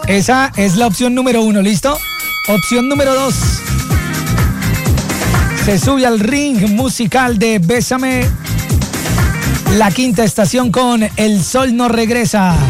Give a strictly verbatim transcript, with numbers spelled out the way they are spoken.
Esa es la opción número uno, ¿listo? Opción número dos. Se sube al ring musical de Bésame. La quinta estación con El Sol no regresa.